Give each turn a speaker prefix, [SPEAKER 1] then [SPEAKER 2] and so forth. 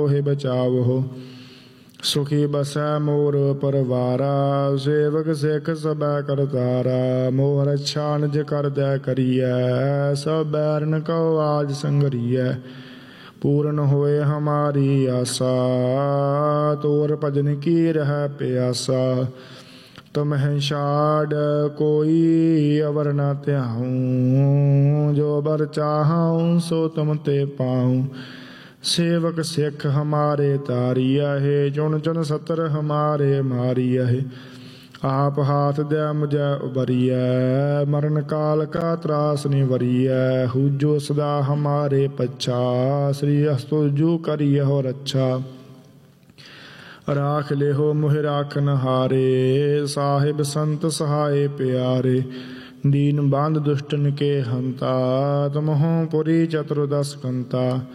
[SPEAKER 1] मोहि बचावो। सुखी बसै मोर परवारा, सेवक सिख सबै करतारा। मोह रक्षा निज कर दै करियै, सब बैरन कहो आज संगरियै। पूर्ण होए हमारी आशा, तोर भजन की रह प्यासा। तुम्हें छाड़ कोई अवर न त्याऊँ, जो बर चाहूँ सो तुम ते पाऊँ। सेवक सिख हमारे तारिया है, चुन चुन सतर हमारे मारिया है। आप हाथ दे मुझे उबरिया, मरण काल का त्रास निवरिया। हुजो सदा हमारे पच्छा, श्री हस्तुजु करिय हो रक्षा। राख ले हो मोहि राखन हारे, साहिब संत सहाय प्यारे। दीन बांध दुष्टन के हंता, तुम हो पुरी चतुर्दश कंता।